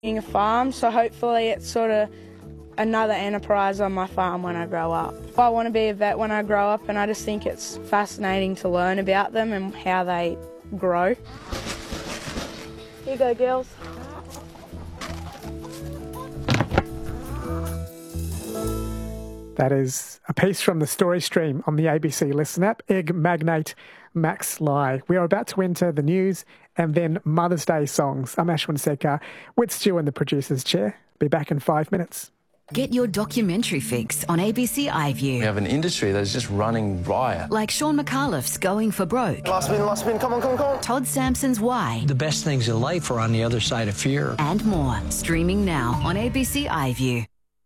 A farm, so hopefully it's sort of another enterprise on my farm when I grow up. I want to be a vet when I grow up, and I just think it's fascinating to learn about them and how they grow. Here you go, girls. That is a piece from the story stream on the ABC Listen app. Egg magnate Max Lai. We are about to enter the news and then Mother's Day songs. I'm Ashwin Sekar with Stu in the producer's chair. Be back in 5 minutes. Get your documentary fix on ABC iView. We have an industry that's just running riot. Like Sean McAuliffe's Going for Broke. Last spin, come on. Todd Sampson's Why. The best things in life are on the other side of fear. And more. Streaming now on ABC iView.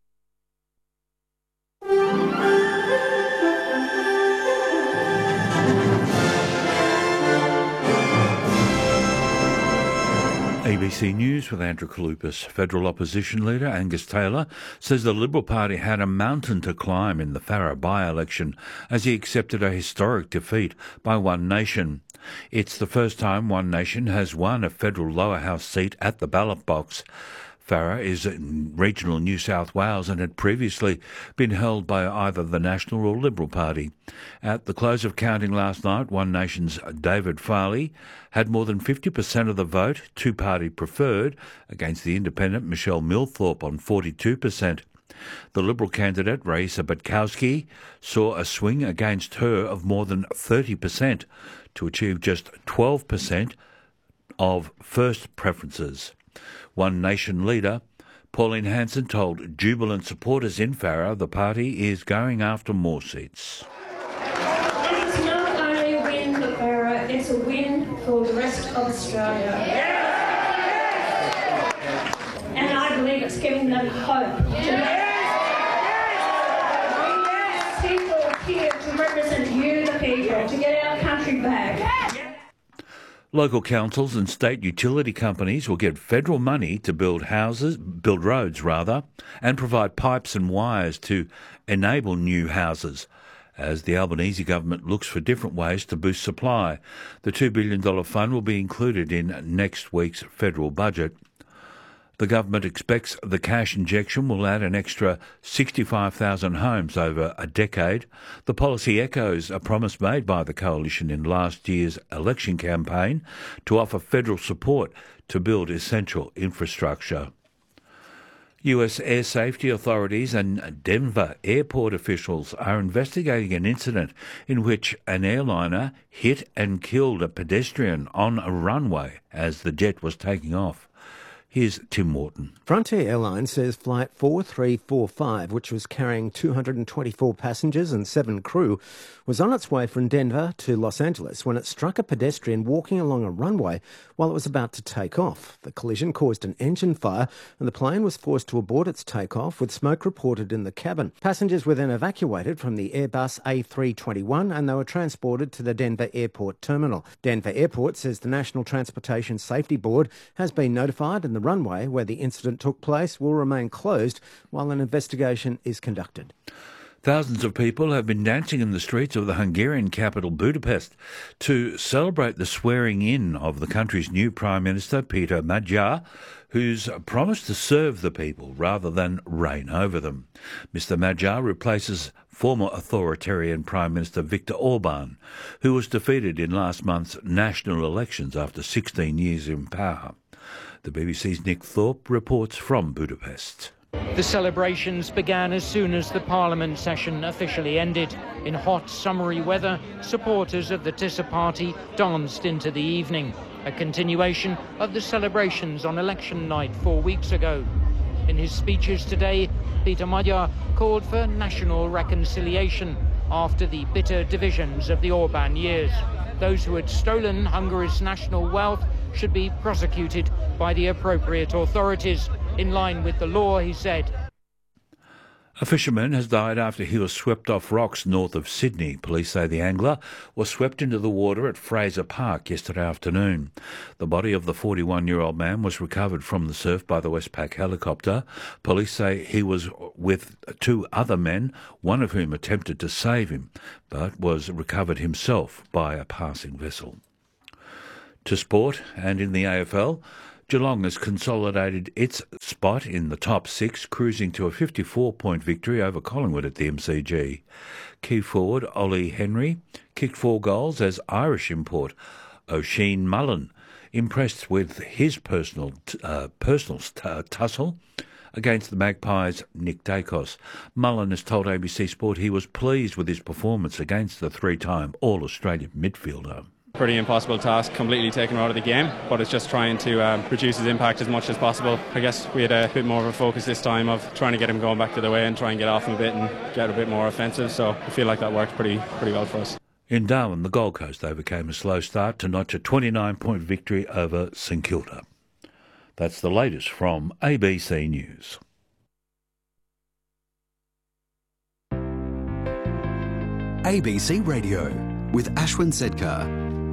ABC News with Andrew Kalupas. Federal opposition leader Angus Taylor says the Liberal Party had a mountain to climb in the Farrer by-election as he accepted a historic defeat by One Nation. It's the first time One Nation has won a federal lower house seat at the ballot box. Farrer is in regional New South Wales and had previously been held by either the National or Liberal Party. At the close of counting last night, One Nation's David Farley had more than 50% of the vote, two-party preferred, against the independent Michelle Millthorpe on 42%. The Liberal candidate, Raisa Butkowski, saw a swing against her of more than 30% to achieve just 12% of first preferences. One Nation leader, Pauline Hanson, told jubilant supporters in Farrer the party is going after more seats. It's not only a win for Farrer, it's a win for the rest of Australia. And I believe it's giving them hope. People here to represent you, the people, to get our country back. Local councils and state utility companies will get federal money to build roads, and provide pipes and wires to enable new houses, as the Albanese government looks for different ways to boost supply. The $2 billion fund will be included in next week's federal budget. The government expects the cash injection will add an extra 65,000 homes over a decade. The policy echoes a promise made by the coalition in last year's election campaign to offer federal support to build essential infrastructure. US air safety authorities and Denver airport officials are investigating an incident in which an airliner hit and killed a pedestrian on a runway as the jet was taking off. Here's Tim Morton. Frontier Airlines says Flight 4345, which was carrying 224 passengers and 7 crew, was on its way from Denver to Los Angeles when it struck a pedestrian walking along a runway while it was about to take off. The collision caused an engine fire and the plane was forced to abort its takeoff with smoke reported in the cabin. Passengers were then evacuated from the Airbus A321 and they were transported to the Denver Airport terminal. Denver Airport says the National Transportation Safety Board has been notified and the runway where the incident took place will remain closed while an investigation is conducted. Thousands of people have been dancing in the streets of the Hungarian capital Budapest to celebrate the swearing-in of the country's new Prime Minister, Peter Magyar, who's promised to serve the people rather than reign over them. Mr Magyar replaces former authoritarian Prime Minister Viktor Orban, who was defeated in last month's national elections after 16 years in power. The BBC's Nick Thorpe reports from Budapest. The celebrations began as soon as the Parliament session officially ended. In hot, summery weather, supporters of the Tisza party danced into the evening, a continuation of the celebrations on election night 4 weeks ago. In his speeches today, Peter Magyar called for national reconciliation after the bitter divisions of the Orban years. Those who had stolen Hungary's national wealth should be prosecuted by the appropriate authorities. In line with the law, he said. A fisherman has died after he was swept off rocks north of Sydney. Police say the angler was swept into the water at Fraser Park yesterday afternoon. The body of the 41-year-old man was recovered from the surf by the Westpac helicopter. Police say he was with 2 other men, one of whom attempted to save him, but was recovered himself by a passing vessel. To sport, and in the AFL, Geelong has consolidated its spot in the top 6, cruising to a 54-point victory over Collingwood at the MCG. Key forward Ollie Henry kicked 4 goals as Irish import Oisin Mullen impressed with his personal tussle against the Magpies' Nick Dacos. Mullen has told ABC Sport he was pleased with his performance against the 3-time All-Australian midfielder. Pretty impossible task, completely taken out of the game, but it's just trying to reduce his impact as much as possible. I guess we had a bit more of a focus this time of trying to get him going back to the way and try and get off him a bit and get a bit more offensive, so I feel like that worked pretty well for us. In Darwin, the Gold Coast overcame a slow start to notch a 29-point victory over St Kilda. That's the latest from ABC News. ABC Radio with Ashwin Sedkar.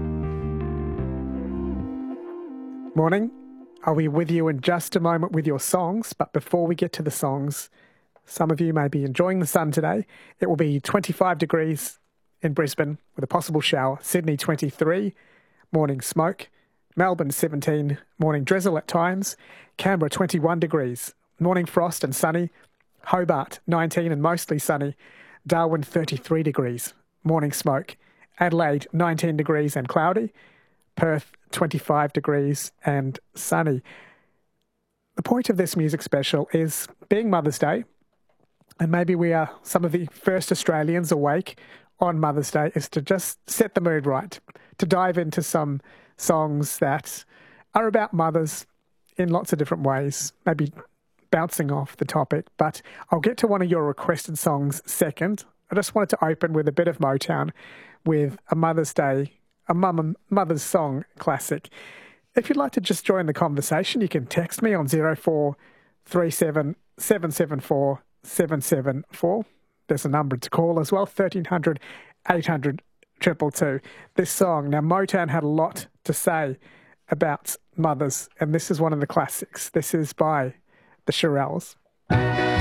Morning. I'll be with you in just a moment with your songs, but before we get to the songs, some of you may be enjoying the sun today. It will be 25 degrees in Brisbane with a possible shower. Sydney 23, morning smoke. Melbourne 17, morning drizzle at times. Canberra 21 degrees, morning frost and sunny. Hobart 19 and mostly sunny. Darwin 33 degrees, morning smoke. Adelaide 19 degrees and cloudy. Perth 25 degrees and sunny. The point of this music special is being Mother's Day, and maybe we are some of the first Australians awake on Mother's Day, is to just set the mood right, to dive into some songs that are about mothers in lots of different ways, maybe bouncing off the topic. But I'll get to one of your requested songs second. I just wanted to open with a bit of Motown with a Mother's Day, a mother's song classic. If you'd like to just join the conversation, you can text me on 0437 774 774. There's a number to call as well, 1300 800 222. This song, now Motown had a lot to say about mothers, and this is one of the classics. This is by the Shirelles.